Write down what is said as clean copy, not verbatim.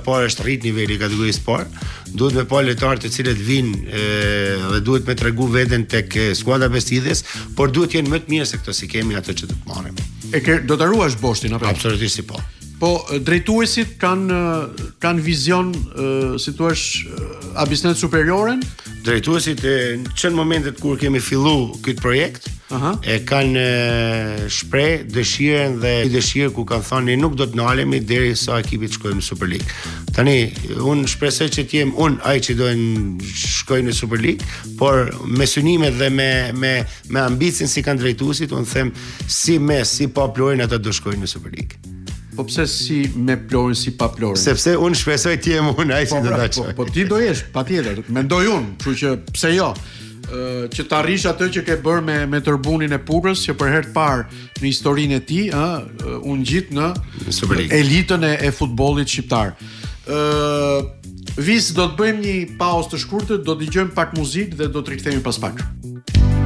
parë është rrit niveli i kategorisë parë. Duhet me pa lojtarë të cilët vinë dhe duhet me tregu veten tek skuadra Bestidhes, por duhet jenë më të mirë se këto si kemi ato që do të marrim. Do ta ruash Boshtin apo? Absolutisht si po. Po drejtuesit kanë vizion, si thua, abisnet superioren? Drejtuesit në momentet kur kemi fillu këtë projekt, e kanë shpreh dëshirën dhe dëshirë ku kanë thënë nuk do të ndalemi derisa ekipi të shkojë në Super League. Tani unë shpresoj që të jem unë ai që do të shkojë në Super League, por me synimet dhe me ambicin si kanë drejtuesit, unë them si pa Plorin ata do shkojnë në Super League. Po pse si me Plorin si pa Plorin? Sepse unë shpresoj të jem unë ai që do ta çoj. Po ti do jesh, patjetër. Mendoj unë, kështu që pse jo? Që të arrish atë që ke bërë me Tërbunin e Puprës, që për herë të parë në historinë e tij, u ngjit në elitën e futbollit shqiptar. Vis, do të bëjmë një pauzë të shkurtër, do të dëgjojmë pak muzikë dhe do të rikthehemi pas pak.